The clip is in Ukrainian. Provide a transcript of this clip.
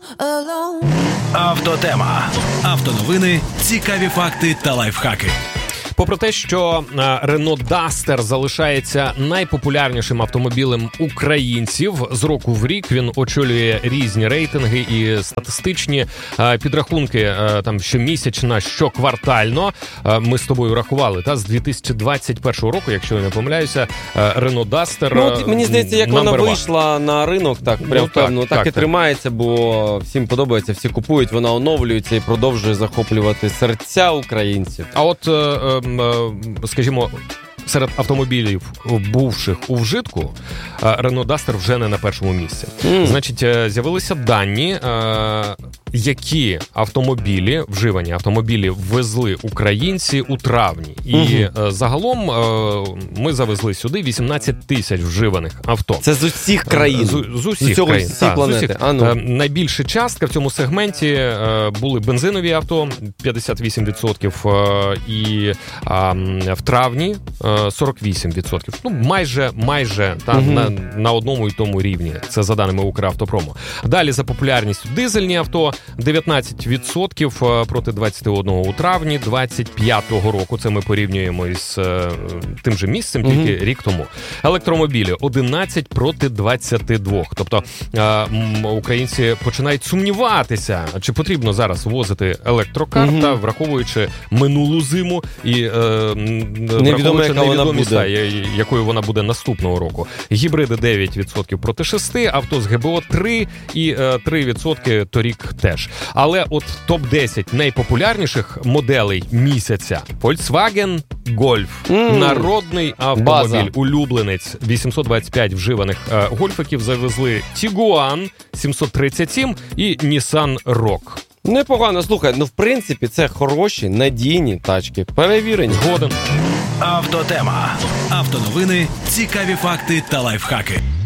Автотема. Автоновини, цікаві факти та лайфхаки. Попри те, що Renault Duster залишається найпопулярнішим автомобілем українців, з року в рік він очолює різні рейтинги і статистичні підрахунки там щомісячно, щоквартально. Ми з тобою рахували, з 2021 року, якщо я не помиляюся, Renault Duster мені здається, як вона вийшла на ринок, так і тримається, бо всім подобається, всі купують, вона оновлюється і продовжує захоплювати серця українців. А от скажімо, серед автомобілів, бувших у вжитку, Renault Duster вже не на першому місці. Значить, з'явилися дані, які автомобілі, вживані автомобілі, ввезли українці у травні. І загалом ми завезли сюди 18 тисяч вживаних авто. Це з усіх країн? З усіх країн. Всієї планети. Найбільша частка в цьому сегменті були бензинові авто, 58%, і в травні 48%. Ну, майже на одному і тому рівні. Це за даними Укравтопрому. Далі за популярністю дизельні авто, 19% проти 21% у травні 25-го року. Це ми порівнюємо із тим же місцем, тільки рік тому. Електромобілі 11 проти 22. Тобто українці починають сумніватися, чи потрібно зараз ввозити електрокар, враховуючи минулу зиму і враховуючи невідомість, якою вона буде наступного року. Гібриди 9% проти 6, авто з ГБО 3 і 3% торік теж. Але от топ-10 найпопулярніших моделей місяця. Volkswagen Golf. Народний автомобіль, улюбленець. 825 вживаних гольфиків завезли. Tiguan 737 і Nissan Rogue. Непогано, слухай, в принципі це хороші, надійні тачки, перевірені. Згоден. Автотема. Автоновини, цікаві факти та лайфхаки.